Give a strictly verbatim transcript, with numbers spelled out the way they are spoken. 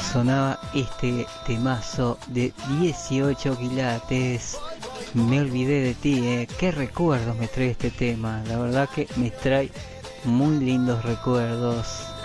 sonaba este temazo de dieciocho quilates. Me olvidé de ti, eh. Qué recuerdos me trae este tema. La verdad que me trae muy lindos recuerdos.